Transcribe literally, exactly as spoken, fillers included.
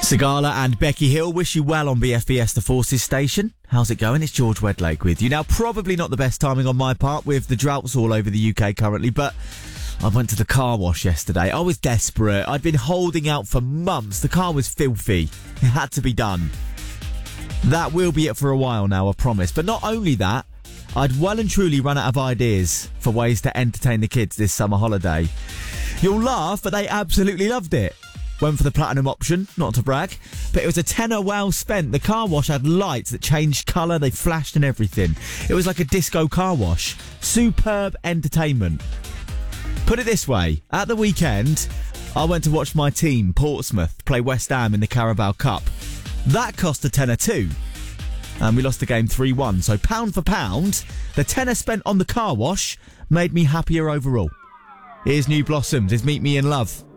Sigala and Becky Hill wish you well on B F B S The Forces station. How's it going? It's George Wedlake with you. Now, probably not the best timing on my part with the droughts all over the U K currently, but I went to the car wash yesterday. I was desperate. I'd been holding out for months. The car was filthy. It had to be done. That will be it for a while now, I promise. But not only that, I'd well and truly run out of ideas for ways to entertain the kids this summer holiday. You'll laugh, but they absolutely loved it. Went for the platinum option, not to brag, but it was a tenner well spent. The car wash had lights that changed colour, they flashed and everything. It was like a disco car wash. Superb entertainment. Put it this way, at the weekend, I went to watch my team, Portsmouth, play West Ham in the Carabao Cup. That cost a tenner too. And we lost the game three one. So pound for pound, the tenner spent on the car wash made me happier overall. Here's New Blossoms, is Meet Me in Love.